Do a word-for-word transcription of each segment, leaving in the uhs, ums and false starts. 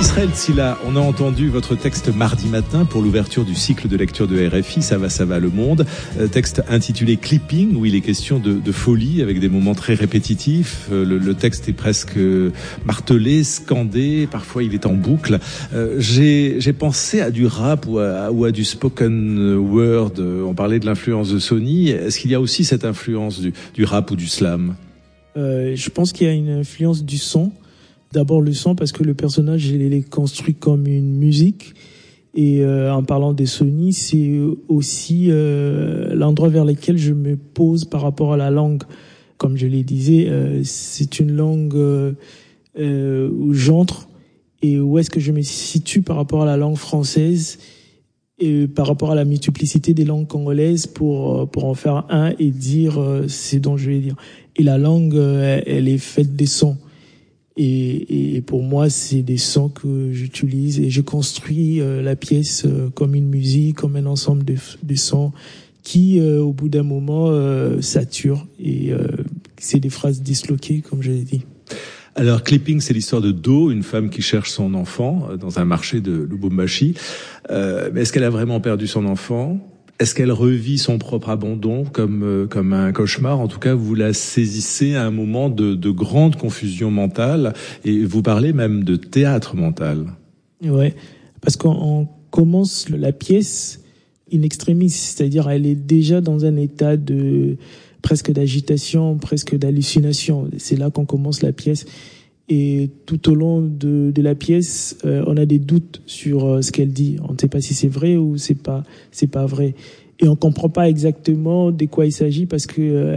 Israël Tsila, on a entendu votre texte mardi matin pour l'ouverture du cycle de lecture de R F I, Ça va, ça va le monde. Texte intitulé Clipping, où il est question de, de folie avec des moments très répétitifs. Le, le texte est presque martelé, scandé, parfois il est en boucle. Euh, j'ai, j'ai pensé à du rap ou à, ou à du spoken word. On parlait de l'influence de Sony. Est-ce qu'il y a aussi cette influence du, du rap ou du slam ? euh, Je pense qu'il y a une influence du son. D'abord le son parce que le personnage il est construit comme une musique et euh, en parlant des Sony c'est aussi euh, l'endroit vers lequel je me pose par rapport à la langue. Comme je l'ai disais, euh, c'est une langue euh, euh, où j'entre et où est-ce que je me situe par rapport à la langue française et par rapport à la multiplicité des langues congolaises pour pour en faire un et dire euh, ce dont je vais dire. Et la langue euh, elle est faite des sons. Et, et pour moi, c'est des sons que j'utilise et je construis euh, la pièce euh, comme une musique, comme un ensemble de, de sons qui, euh, au bout d'un moment, euh, saturent. Et euh, c'est des phrases disloquées, comme je l'ai dit. Alors, Clipping, c'est l'histoire de Do, une femme qui cherche son enfant dans un marché de Lubumbashi. Euh, mais est-ce qu'elle a vraiment perdu son enfant ? Est-ce qu'elle revit son propre abandon comme euh, comme un cauchemar ? En tout cas, vous la saisissez à un moment de, de grande confusion mentale et vous parlez même de théâtre mental. Ouais, parce qu'on commence la pièce in extremis, c'est-à-dire elle est déjà dans un état de presque d'agitation, presque d'hallucination. C'est là qu'on commence la pièce. Et tout au long de, de la pièce, euh, on a des doutes sur euh, ce qu'elle dit. On ne sait pas si c'est vrai ou c'est pas, c'est pas vrai. Et on comprend pas exactement de quoi il s'agit parce que euh,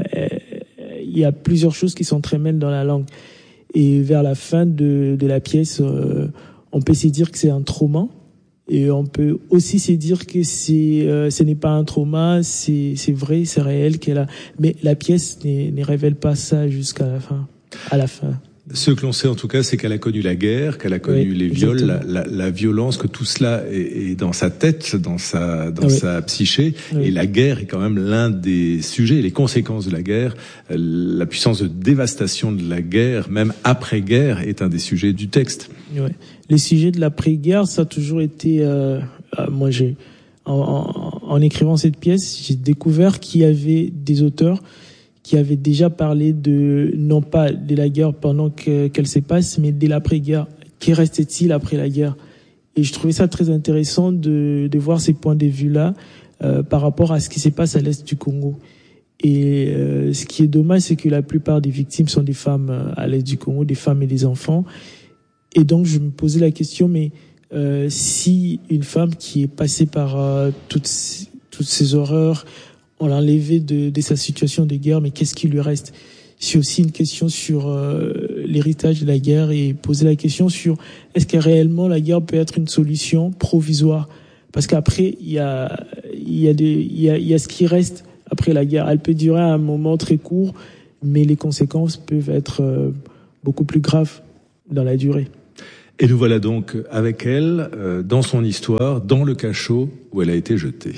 il y a plusieurs choses qui s'entremêlent dans la langue. Et vers la fin de, de la pièce, euh, on peut se dire que c'est un trauma. Et on peut aussi se dire que c'est, euh, ce n'est pas un trauma, c'est, c'est vrai, c'est réel qu'elle a. Mais la pièce ne, ne révèle pas ça jusqu'à la fin, à la fin. Ce que l'on sait en tout cas, c'est qu'elle a connu la guerre, qu'elle a connu oui, les viols, la, la, la violence, que tout cela est, est dans sa tête, dans sa, dans oui. sa psyché. Oui. Et la guerre est quand même l'un des sujets, les conséquences de la guerre, la puissance de dévastation de la guerre, même après-guerre, est un des sujets du texte. Oui. Les sujets de l'après-guerre, ça a toujours été, euh, moi j'ai, en, en, en écrivant cette pièce, j'ai découvert qu'il y avait des auteurs qui avait déjà parlé de, non pas de la guerre pendant que, qu'elle se passe, mais de l'après-guerre. Qu'est restait-il après la guerre ? Et je trouvais ça très intéressant de, de voir ces points de vue-là euh, par rapport à ce qui se passe à l'est du Congo. Et euh, ce qui est dommage, c'est que la plupart des victimes sont des femmes à l'est du Congo, des femmes et des enfants. Et donc, je me posais la question, mais euh, si une femme qui est passée par euh, toutes, toutes ces horreurs, on l'a enlevé de, de sa situation de guerre, mais qu'est-ce qui lui reste ? C'est aussi une question sur euh, l'héritage de la guerre et poser la question sur est-ce que réellement la guerre peut être une solution provisoire ? Parce qu'après, il y a, il y a des, il y a, il y a ce qui reste après la guerre. Elle peut durer un moment très court, mais les conséquences peuvent être euh, beaucoup plus graves dans la durée. Et nous voilà donc avec elle, euh, dans son histoire, dans le cachot où elle a été jetée.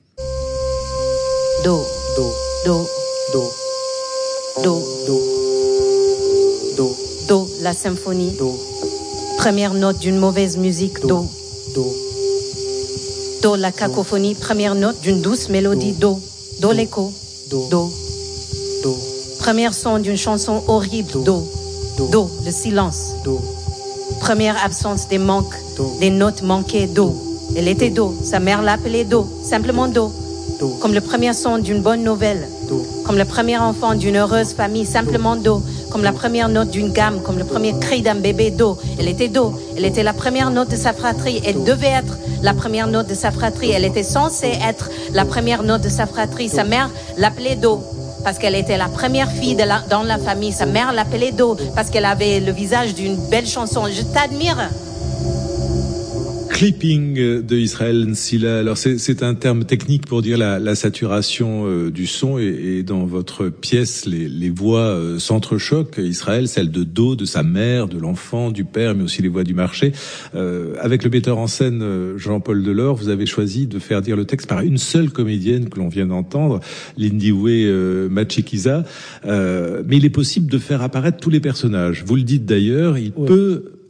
Do, do, do, do, do, do, do, do, la symphonie, do, première note d'une mauvaise musique, do, do, do, la cacophonie, première note d'une douce mélodie, do, do, l'écho, do, do, do, première son d'une chanson horrible, do, do, le silence, do, première absence des manques, des notes manquées, do, elle était do, sa mère l'appelait do, simplement do. Do. Comme le premier son d'une bonne nouvelle, do. Comme le premier enfant d'une heureuse famille, simplement do. Comme la première note d'une gamme, comme le premier cri d'un bébé, do. Elle était do, elle était la première note de sa fratrie, elle do. devait être la première note de sa fratrie, elle était censée être la première note de sa fratrie. Do. Sa mère l'appelait do, parce qu'elle était la première fille de la, dans la famille. Sa mère l'appelait do, parce qu'elle avait le visage d'une belle chanson. Je t'admire. Clipping de Israël Tsila. Alors c'est, c'est un terme technique pour dire la, la saturation euh, du son et, et dans votre pièce les, les voix euh, s'entrechoquent. Israël, celle de Do, de sa mère, de l'enfant, du père, mais aussi les voix du marché. Euh, avec le metteur en scène euh, Jean-Paul Delors, vous avez choisi de faire dire le texte par une seule comédienne que l'on vient d'entendre, Lindiwe euh, Matshikiza. Euh, mais il est possible de faire apparaître tous les personnages. Vous le dites d'ailleurs, il ouais. peut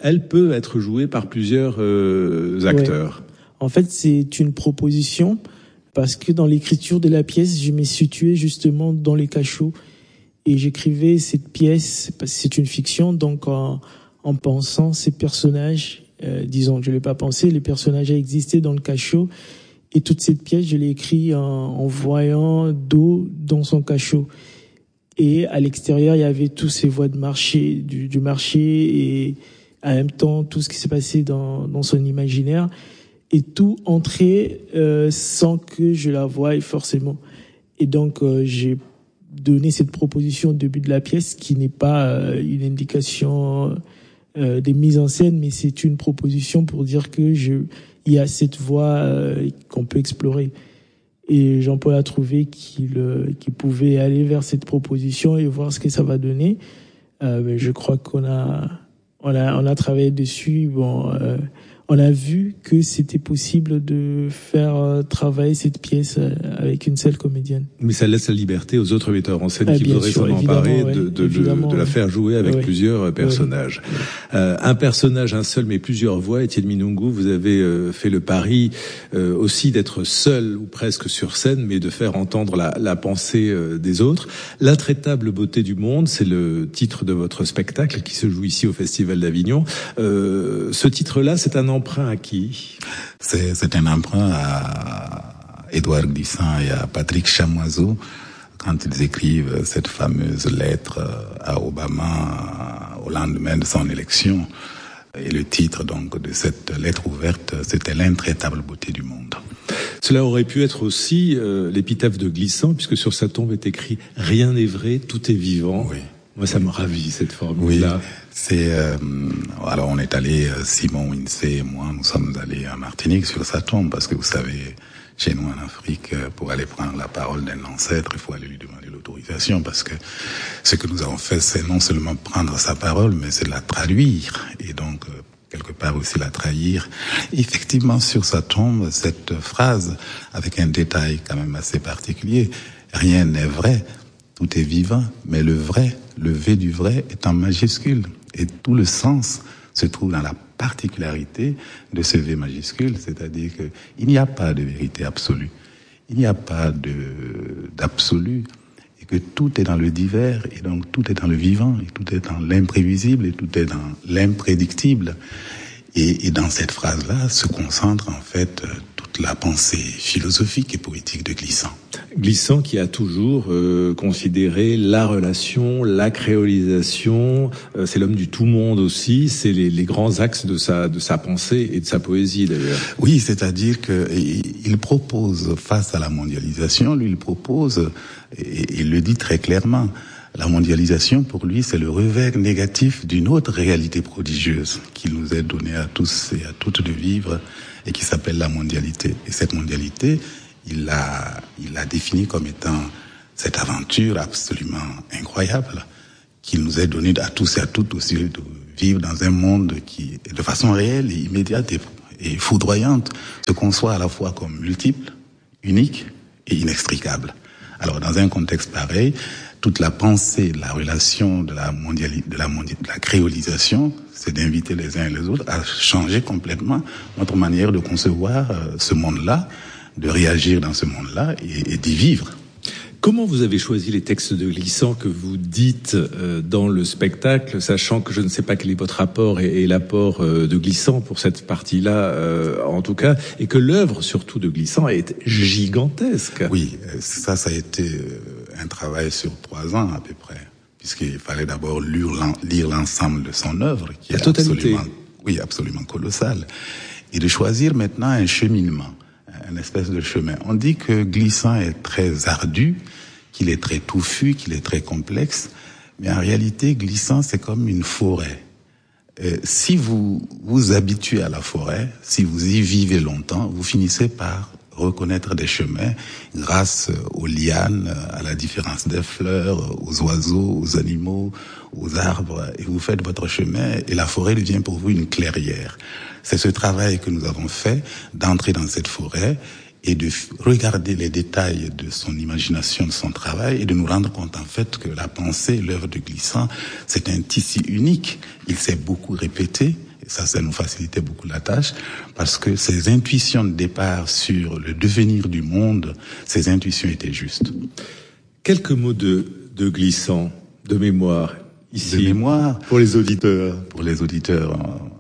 elle peut être jouée par plusieurs euh, acteurs. Ouais. En fait, c'est une proposition parce que dans l'écriture de la pièce, je m'ai situé justement dans les cachots et j'écrivais cette pièce parce que c'est une fiction, donc en, en pensant ces personnages, euh, disons, je l'ai pas pensé, les personnages a existé dans le cachot et toute cette pièce, je l'ai écrite en, en voyant Do dans son cachot. Et à l'extérieur, il y avait tous ces voies de marché, du, du marché et en même temps tout ce qui s'est passé dans, dans son imaginaire. Et tout entrait euh, sans que je la voie forcément. Et donc, euh, j'ai donné cette proposition au début de la pièce qui n'est pas euh, une indication euh, des mises en scène, mais c'est une proposition pour dire que je, il y a cette voie euh, qu'on peut explorer. Et Jean-Paul a trouvé qu'il, euh, qu'il pouvait aller vers cette proposition et voir ce que ça va donner. Euh, mais je crois qu'on a, on a, on a travaillé dessus. Bon. Euh, On a vu que c'était possible de faire euh, travailler cette pièce euh, avec une seule comédienne. Mais ça laisse la liberté aux autres metteurs en scène ah, qui voudraient s'en emparer ouais, de, de, de, de la faire jouer avec ouais. plusieurs personnages. Ouais. Euh, un personnage, un seul, mais plusieurs voix. Étienne Minungu, vous avez euh, fait le pari euh, aussi d'être seul ou presque sur scène, mais de faire entendre la, la pensée euh, des autres. L'intraitable beauté du monde, c'est le titre de votre spectacle qui se joue ici au Festival d'Avignon. Euh, ce titre-là, c'est un emprunt à qui ? C'est, c'est un emprunt à Édouard Glissant et à Patrick Chamoiseau quand ils écrivent cette fameuse lettre à Obama au lendemain de son élection. Et le titre donc de cette lettre ouverte, c'était l'intraitable beauté du monde. Cela aurait pu être aussi euh, l'épitaphe de Glissant, puisque sur sa tombe est écrit « Rien n'est vrai, tout est vivant ». Oui. Moi, ça me ravit, cette formule-là. Oui, c'est... Euh, alors, on est allé, Simon Winsey et moi, nous sommes allés à Martinique sur sa tombe, parce que vous savez, chez nous en Afrique, pour aller prendre la parole d'un ancêtre, il faut aller lui demander l'autorisation, parce que ce que nous avons fait, c'est non seulement prendre sa parole, mais c'est la traduire, et donc, euh, quelque part aussi la trahir. Et effectivement, sur sa tombe, cette phrase, avec un détail quand même assez particulier, rien n'est vrai, tout est vivant, mais le vrai, le V du vrai est en majuscule. Et tout le sens se trouve dans la particularité de ce V majuscule, c'est-à-dire que il n'y a pas de vérité absolue. Il n'y a pas de, d'absolu. Et que tout est dans le divers, et donc tout est dans le vivant, et tout est dans l'imprévisible, et tout est dans l'imprédictible. Et, et dans cette phrase-là se concentre en fait toute la pensée philosophique et poétique de Glissant. Glissant qui a toujours euh, considéré la relation, la créolisation, euh, c'est l'homme du tout-monde aussi, c'est les, les grands axes de sa, de sa pensée et de sa poésie d'ailleurs. Oui, c'est-à-dire que il propose, face à la mondialisation, lui il propose, et il le dit très clairement, la mondialisation, pour lui, c'est le revers négatif d'une autre réalité prodigieuse qu'il nous est donnée à tous et à toutes de vivre et qui s'appelle la mondialité. Et cette mondialité, il l'a, il l'a définie comme étant cette aventure absolument incroyable qu'il nous est donnée à tous et à toutes aussi de vivre dans un monde qui, de façon réelle et immédiate et, et foudroyante, se conçoit à la fois comme multiple, unique et inextricable. Alors, dans un contexte pareil, toute la pensée, la relation de la mondiali- de la, mondia- de la créolisation, c'est d'inviter les uns et les autres à changer complètement notre manière de concevoir euh, ce monde-là, de réagir dans ce monde-là et, et d'y vivre. Comment vous avez choisi les textes de Glissant que vous dites euh, dans le spectacle, sachant que je ne sais pas quel est votre rapport et, et l'apport euh, de Glissant pour cette partie-là, euh, en tout cas, et que l'œuvre surtout de Glissant est gigantesque. Oui, ça, ça a été un travail sur trois ans à peu près, puisqu'il fallait d'abord lire, lire l'ensemble de son œuvre, qui La est totalité. absolument, oui, absolument colossale, et de choisir maintenant un cheminement, une espèce de chemin. On dit que Glissant est très ardu, qu'il est très touffu, qu'il est très complexe, mais en réalité, Glissant, c'est comme une forêt. Euh, si vous vous habituez à la forêt, si vous y vivez longtemps, vous finissez par reconnaître des chemins grâce aux lianes, à la différence des fleurs, aux oiseaux, aux animaux, aux arbres, et vous faites votre chemin, et la forêt devient pour vous une clairière. C'est ce travail que nous avons fait, d'entrer dans cette forêt et de regarder les détails de son imagination, de son travail, et de nous rendre compte en fait que la pensée, l'œuvre de Glissant, c'est un tissu unique. Il s'est beaucoup répété, Ça, ça nous facilitait beaucoup la tâche, parce que ces intuitions de départ sur le devenir du monde, ces intuitions étaient justes. Quelques mots de, de glissant, de mémoire, ici. De mémoire. Pour les auditeurs. Pour les auditeurs.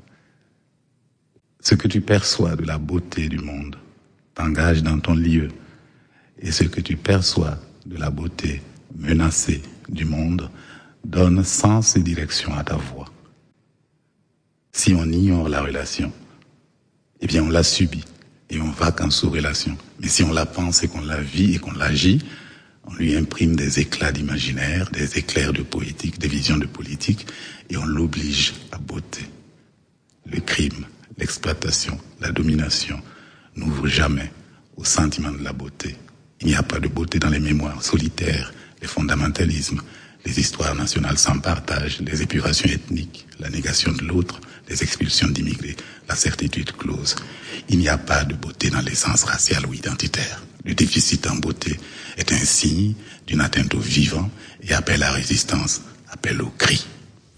Ce que tu perçois de la beauté du monde t'engage dans ton lieu. Et ce que tu perçois de la beauté menacée du monde donne sens et direction à ta voix. Si on ignore la relation, eh bien on la subit et on va qu'en sous-relation. Mais si on la pense et qu'on la vit et qu'on l'agit, on lui imprime des éclats d'imaginaire, des éclairs de poétique, des visions de politique, et on l'oblige à beauté. Le crime, l'exploitation, la domination n'ouvrent jamais au sentiment de la beauté. Il n'y a pas de beauté dans les mémoires solitaires, les fondamentalismes, les histoires nationales sans partage, les épurations ethniques, la négation de l'autre, les expulsions d'immigrés, la certitude close. Il n'y a pas de beauté dans l'essence raciale ou identitaire. Le déficit en beauté est un signe d'une atteinte au vivant et appelle à résistance, appelle au cri.